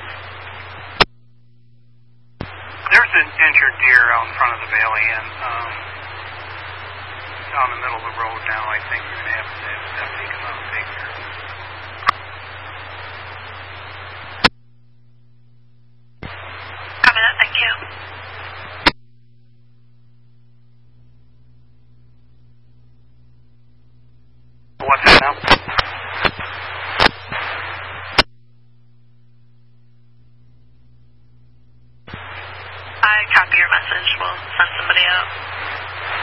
There's an injured deer out in front of the Valley Inn, down the middle of the road now. I think we're going to have to have a deputy come out and take care of it.